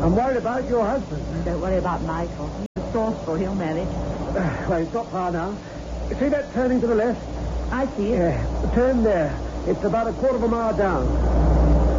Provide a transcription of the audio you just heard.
I'm worried about your husband. Don't worry about Michael. He's resourceful. He'll manage. Well, it's not far now. See that turning to the left? I see it. Yeah, turn there. It's about a quarter of a mile down.